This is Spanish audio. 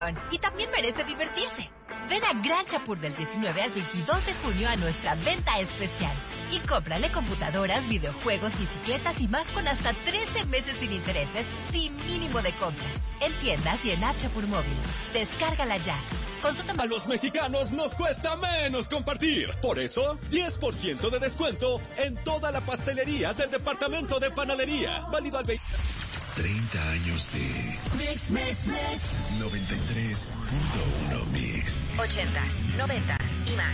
Y también merece divertirse. Ven a Gran Chapur del 19 al 22 de junio a nuestra venta especial. Y cómprale computadoras, videojuegos, bicicletas y más con hasta 13 meses sin intereses, sin mínimo de compra. En tiendas y en App Chapur Móvil. Descárgala ya. Consulta. A los mexicanos nos cuesta menos compartir. Por eso, 10% de descuento en toda la pastelería del departamento de panadería. Válido al 30 años de Mix 93.1 Mix. 80s, 90s y más.